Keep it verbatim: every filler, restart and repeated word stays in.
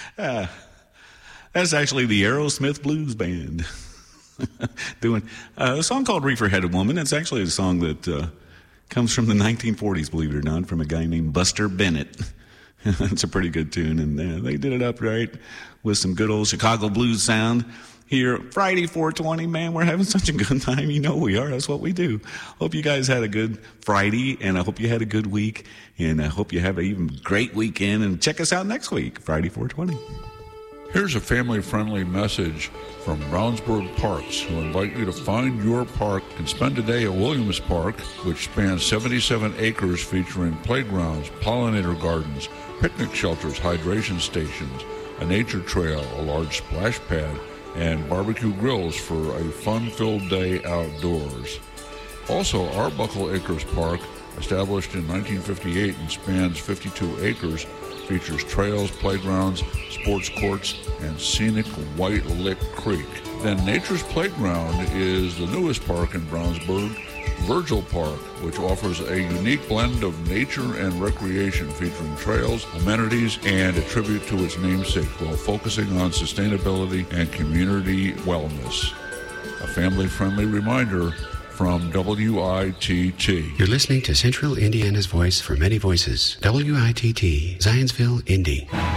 Uh, that's actually the Aerosmith Blues Band doing uh, a song called Reefer-Headed Woman. It's actually a song that uh, comes from the nineteen forties, believe it or not, from a guy named Buster Bennett. It's a pretty good tune, and uh, they did it up right with some good old Chicago blues sound. Here, Friday four twenty, man, we're having such a good time. You know we are. That's what we do. Hope you guys had a good Friday, and I hope you had a good week, and I hope you have an even great weekend, and check us out next week, Friday four twenty. Here's a family-friendly message from Brownsburg Parks, who invite you to find your park and spend a day at Williams Park, which spans seventy-seven acres featuring playgrounds, pollinator gardens, picnic shelters, hydration stations, a nature trail, a large splash pad, and barbecue grills for a fun-filled day outdoors. Also, Arbuckle Acres Park, established in nineteen fifty-eight and spans fifty-two acres, features trails, playgrounds, sports courts, and scenic White Lick Creek. Then Nature's Playground is the newest park in Brownsburg, Virgil Park, which offers a unique blend of nature and recreation featuring trails, amenities, and a tribute to its namesake while focusing on sustainability and community wellness. A family-friendly reminder from W I T T. You're listening to Central Indiana's voice for many voices. W I T T, Zionsville, Indy.